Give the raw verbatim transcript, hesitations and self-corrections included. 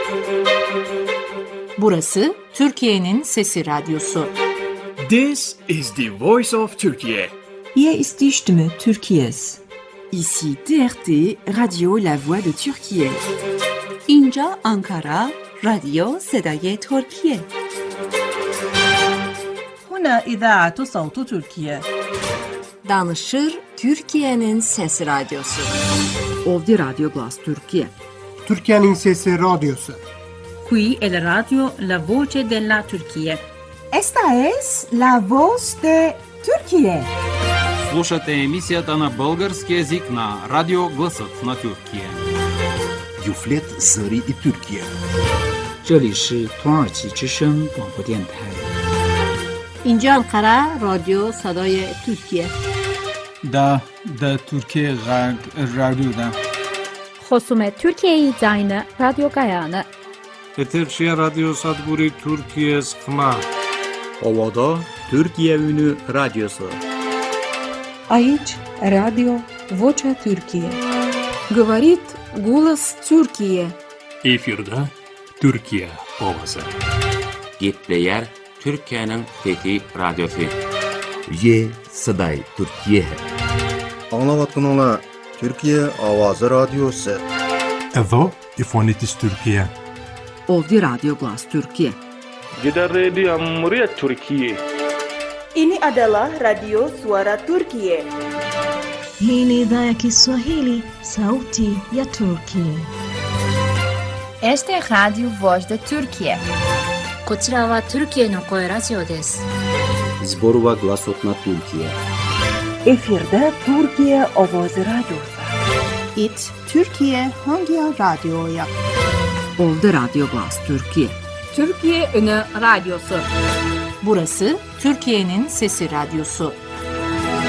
Burası Türkiye'nin Sesi Radyosu. This is the voice of Turkey. Hier ist die Stimme Türkiye's. Ici T R T, Radio La Voix de Türkiye. اینجا آنکارا، رادیو صدای ترکیه. هنا إذاعة صوت تركيا. Danışır Türkiye'nin Sesi Radyosu. Ovdje Radio Glas Türkiye. Türkiye'nin Sesi Radyosu. Qui è la radio La Voce della Turchia. Esta es la voz de Türkiye. Слушате емисията на български език на Радио Гласът на Türkiye. Yuflet Zări i Türkiye. 这里是土耳其之声广播电台。 اینجا انقره رادیو صدای ترکیه. دا دا Türkiye Radyo'da. خصوم Türkiye Zayne Radyo Gayane. Eterşehir Radyo Sadburi Türkiye Sıkma. Ovada Türkiye Ünü Radyosu. Aici Radio Vocea Türkiye. Говорит голос Türkiye. Efirde Türkiye Ovası. Gitleyer Türkiye'nin Fethi Radyosu. Ye Saday Türkiye. Anlavatın ola Türkiye Avazı Radyosu. Evo İfonitis Türkiye. Ovdje Radio Glas Türkiye. Gider Radio Cumhuriyet Türkiye. Ini adalah Radio Suara Turkiye. Hii ni idhaa ya Kiswahili, Sauti ya Turkiye. Este es Radio Voz de Turkiye. こちらはトルキエの声ラジオです。 Zborova Glasot na Türkiye. Efirde Türkiye Avazı Radyosu. It Türkiye hangi radyoya? Ovdje Radio Glas Türkiye. Türkiye Ünü Radyosu. Burası Türkiye'nin Sesi Radyosu.